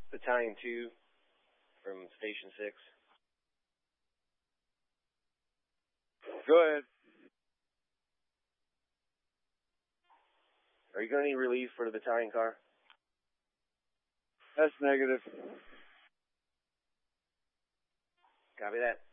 Battalion 2 from Station 6. Go ahead. Are you going to need relief for the battalion car? That's negative. Copy that.